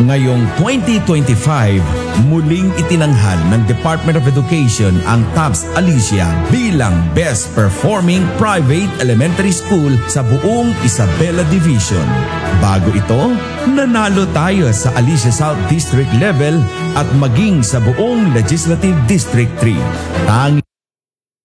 Ngayong 2025, muling itinanghal ng Department of Education ang TAPS Alicia bilang Best Performing Private Elementary School sa buong Isabela Division. Bago ito, nanalo tayo sa Alicia South District level at maging sa buong Legislative District 3.